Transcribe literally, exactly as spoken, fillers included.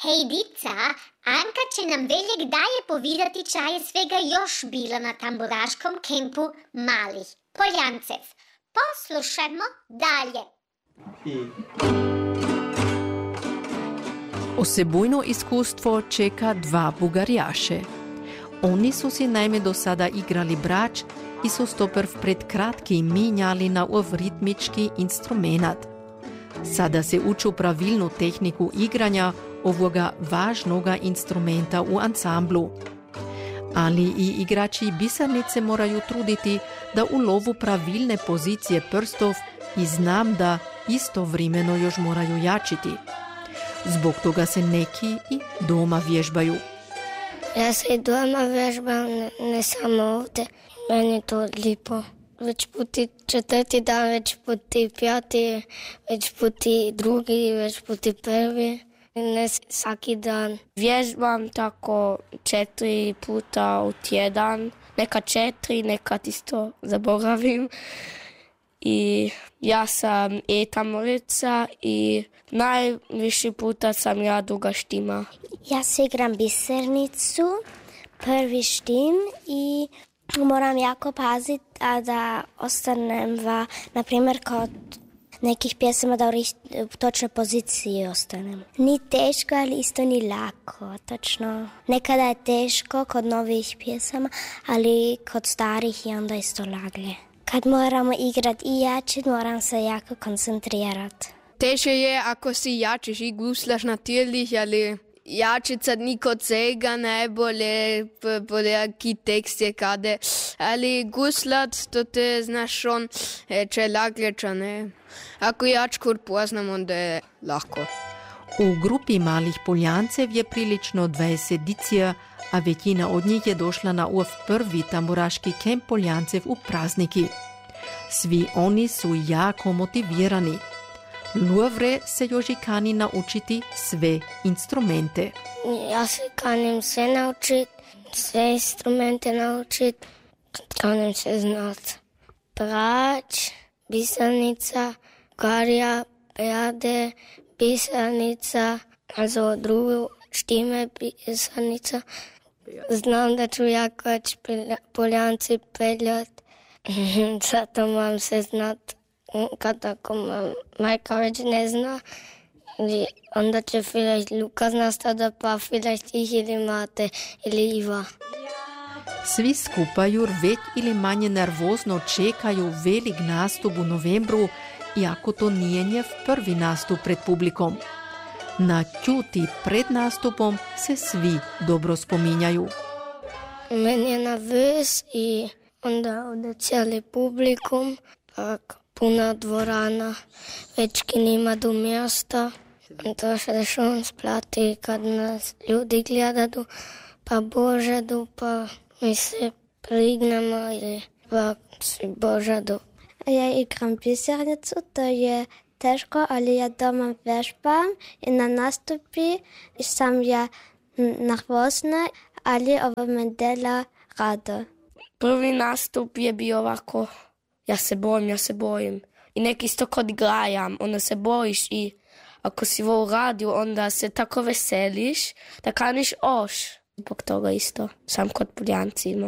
Hej, Dica, Anka će nam veljak daje povidati čaje svega još bila na tamburaškom kempu Malih Poljancev. Poslušajmo dalje. Osebujno iskustvo čeka dva bugarjaše. Oni su si naime do sada igrali brač i su stoprv pred kratkim minjali na ov ritmički instrumenat. Sada se uču pravilnu tehniku igranja ovoga važnoga instrumenta u ansamblu. Ali i igrači bisarnice moraju truditi da ulovu pravilne pozicije prstov i znam da istovremeno još moraju jačiti. Zbog toga se neki i doma vježbaju. Ja se i doma vježbam, ne, ne samo ovdje. Meni je to lipo. Već puti četvrti dan, već puti pjati, već puti drugi, već puti prvi. Ne svaki dan. Vježbam tako četiri puta u tjedan. Neka četiri, nekad isto zaboravim. I ja sam e-tamurica i najviši puta sam ja duga štima. Ja se igram bisernicu, prvi štim i moram jako paziti a da ostanem va, na primjer kod nekih pjesama da u točnoj poziciji ostanem. Ni teško, ali isto ni lako, točno. Nekada je teško kod novih pjesama, ali kod starih je onda isto laglje. Kad moramo igrati i jačiti, moram se jako koncentrirati. Teže je ako si jačiš i guslaš natürlich, ali jačica ni kod svega najbolje, bolje ki tekst je kade. Ali guslat, to te znaš on, če lagleča, ne. Ako jačkur poznam, onda je lahko. U grupi Malih Poljancev je prilično dvadeset dicija, a većina od njih je došla na ov prvi tamburaški kemp Poljancev u prazniki. Svi oni su jako motivirani. Lovre se još i kani naučiti sve instrumente. Ja se kanim sve naučiti, sve instrumente naučiti, kanim se znat. Brač, bisarnica, garja, pjade, bisarnica, also drugo štime bisarnica. Znam da ću jako već Poljanci peljat, zato mam se znat. Kad ako majka već ne zna, onda će vielleicht Lukas nastada, pa vielleicht ih ili Mate ili Iva. Svi skupaj već ili manje nervozno čekaju velik nastup u novembru, iako to nije njev prvi nastup pred publikom. Na ćuti pred nastupom se svi dobro spominjaju. Meni je nervös i onda ovdje cijeli publikum, pa puna dvorana, već ki nima do mjesta. To se šon splati kad nas ljudi gledaju, pa božadu, pa mi se prignemo ili pa svi božadu. Ja igram bisernicu, to je teško, ali ja doma vježbam i na nastupi sam ja nervozna, ali ovo me dela rado. Prvi nastup je bio ovako, ja se bojim, ja se bojim. I neki isto kod igrajam, onda se bojiš i ako si vo u radiju, onda se tako veseliš da kaniš oš. Zbog toga isto, sam kod Poljanci imao.